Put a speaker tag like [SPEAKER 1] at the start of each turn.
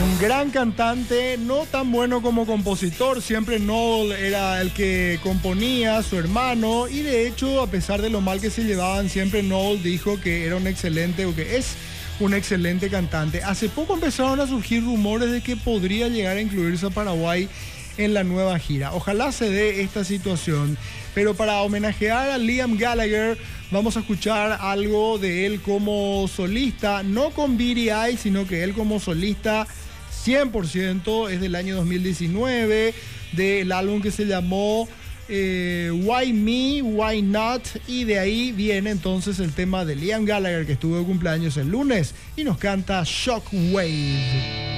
[SPEAKER 1] Un gran cantante, no tan bueno como compositor, siempre Noel era el que componía, su hermano, y de hecho, a pesar de lo mal que se llevaban, siempre Noel dijo que era un excelente, o que es un excelente cantante. Hace poco empezaron a surgir rumores de que podría llegar a incluirse a Paraguay en la nueva gira. Ojalá se dé esta situación, pero para homenajear a Liam Gallagher vamos a escuchar algo de él como solista, no con Beady Eye, sino que él como solista 100%, es del año 2019, del álbum que se llamó Why Me, Why Not, y de ahí viene entonces el tema de Liam Gallagher, que estuvo de cumpleaños el lunes y nos canta Shockwave.